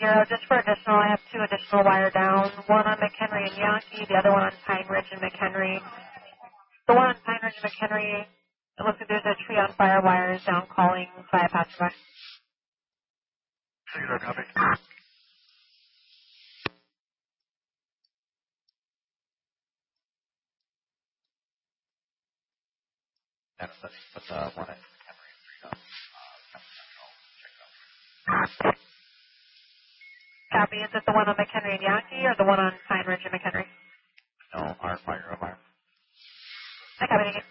Sierra, just for additional, I have 2 additional wire down. One on McHenry and Yankee, the other one on Pine Ridge and McHenry. The one on Pine Ridge and McHenry, it looks like there's a tree on fire wires down calling via passerby. Zero copy. Next, let's put the one in Henry and 3 up. Copy. Is it the one on McHenry and Yankee or the one on Pine Ridge and McHenry? No, our fire. I copy.